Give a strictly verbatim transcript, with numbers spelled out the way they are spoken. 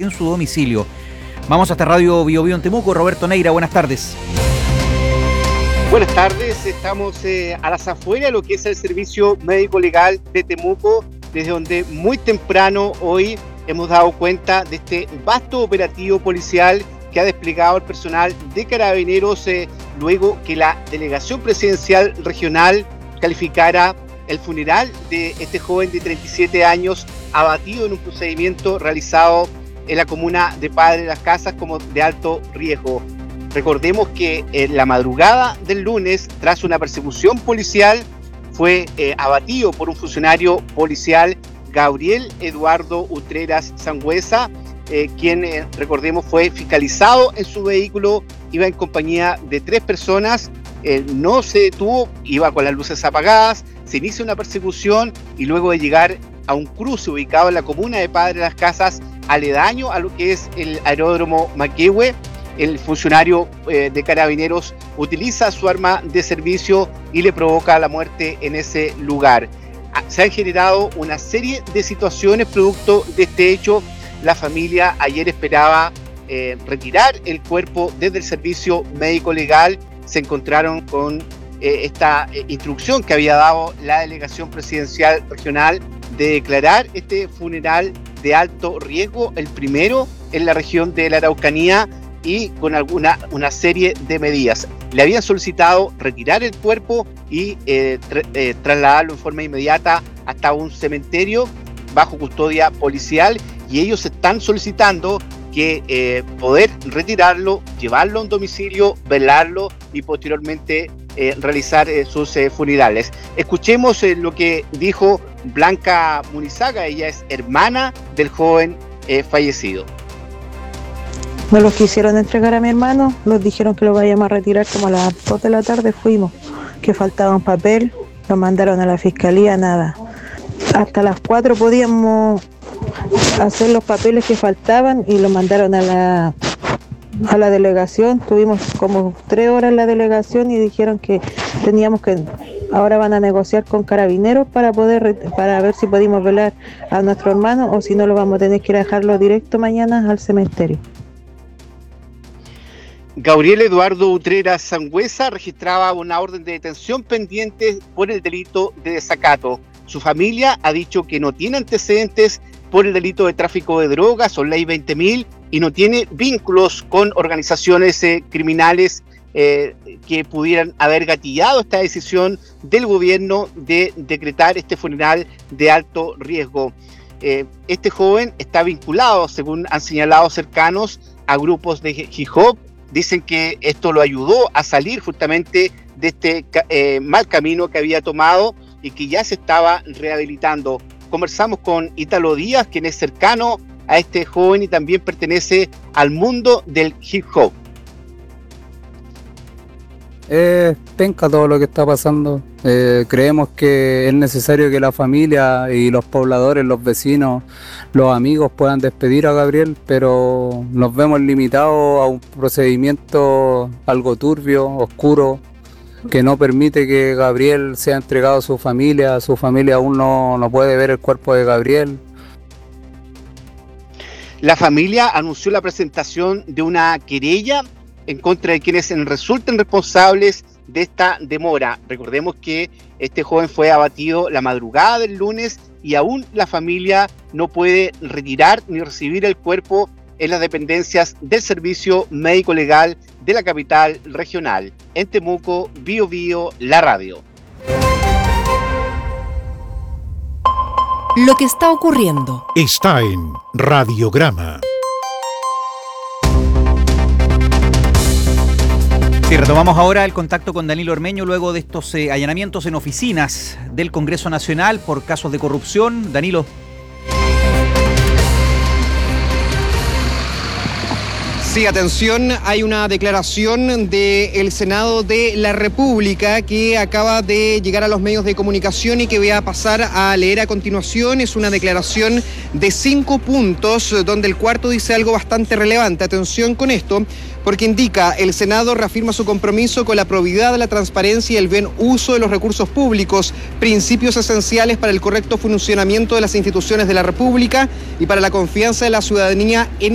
en su domicilio. Vamos hasta Radio Bio Bio en Temuco. Roberto Neira, buenas tardes. Buenas tardes, estamos eh, a las afueras de lo que es el Servicio Médico Legal de Temuco, desde donde muy temprano hoy hemos dado cuenta de este vasto operativo policial que ha desplegado el personal de Carabineros eh, luego que la Delegación Presidencial Regional calificara el funeral de este joven de treinta y siete años abatido en un procedimiento realizado en la comuna de Padre Las Casas como de alto riesgo. Recordemos que en la madrugada del lunes, tras una persecución policial, fue eh, abatido por un funcionario policial, Gabriel Eduardo Utreras Sangüesa, eh, quien, eh, recordemos, fue fiscalizado en su vehículo, iba en compañía de tres personas, eh, no se detuvo, iba con las luces apagadas, se inicia una persecución y luego de llegar a un cruce ubicado en la comuna de Padre Las Casas, aledaño a lo que es el aeródromo Maquehue, el funcionario eh, de Carabineros utiliza su arma de servicio y le provoca la muerte en ese lugar. Se han generado una serie de situaciones producto de este hecho. La familia ayer esperaba eh, retirar el cuerpo desde el Servicio Médico Legal. Se encontraron con eh, esta eh, instrucción que había dado la Delegación Presidencial Regional de declarar este funeral de alto riesgo, el primero en la región de la Araucanía, y con alguna una serie de medidas. Le habían solicitado retirar el cuerpo y eh, tra- eh, trasladarlo en forma inmediata hasta un cementerio bajo custodia policial, y ellos están solicitando que eh, poder retirarlo, llevarlo a un domicilio, velarlo y posteriormente eh, realizar eh, sus eh, funerales. Escuchemos eh, lo que dijo Blanca Munizaga, ella es hermana del joven eh, fallecido. Me los quisieron entregar a mi hermano, nos dijeron que lo vayamos a retirar como a las dos de la tarde, fuimos, que faltaba un papel, lo mandaron a la fiscalía, nada. Hasta las cuatro podíamos hacer los papeles que faltaban y lo mandaron a la, a la delegación, tuvimos como tres horas en la delegación y dijeron que teníamos que, ahora van a negociar con Carabineros para poder, para ver si podemos velar a nuestro hermano o si no lo vamos a tener que ir a dejarlo directo mañana al cementerio. Gabriel Eduardo Utreras Sangüesa registraba una orden de detención pendiente por el delito de desacato. Su familia ha dicho que no tiene antecedentes por el delito de tráfico de drogas o ley veinte mil y no tiene vínculos con organizaciones eh, criminales eh, que pudieran haber gatillado esta decisión del gobierno de decretar este funeral de alto riesgo. Eh, este joven está vinculado, según han señalado cercanos, a grupos de hip hop. Dicen que esto lo ayudó a salir justamente de este eh, mal camino que había tomado y que ya se estaba rehabilitando. Conversamos con Ítalo Díaz, quien es cercano a este joven y también pertenece al mundo del hip hop. Es penca todo lo que está pasando. Eh, creemos que es necesario que la familia y los pobladores, los vecinos, los amigos puedan despedir a Gabriel, pero nos vemos limitados a un procedimiento algo turbio, oscuro, que no permite que Gabriel sea entregado a su familia. Su familia aún no, no puede ver el cuerpo de Gabriel. La familia anunció la presentación de una querella en contra de quienes resulten responsables de esta demora. Recordemos que este joven fue abatido la madrugada del lunes y aún la familia no puede retirar ni recibir el cuerpo en las dependencias del Servicio Médico Legal de la capital regional. En Temuco, Bio Bio, la radio. Lo que está ocurriendo está en Radiograma. Sí, retomamos ahora el contacto con Danilo Ormeño luego de estos eh, allanamientos en oficinas del Congreso Nacional por casos de corrupción. Danilo. Sí, atención, hay una declaración del Senado de la República que acaba de llegar a los medios de comunicación y que voy a pasar a leer a continuación. Es una declaración de cinco puntos, donde el cuarto dice algo bastante relevante. Atención con esto, porque indica: el Senado reafirma su compromiso con la probidad, la transparencia y el buen uso de los recursos públicos, principios esenciales para el correcto funcionamiento de las instituciones de la República y para la confianza de la ciudadanía en